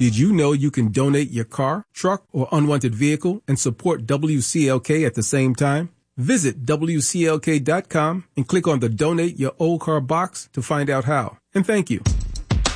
Did you know you can donate your car, truck, or unwanted vehicle and support WCLK at the same time? Visit WCLK.com and click on the Donate Your Old Car box to find out how. And thank you.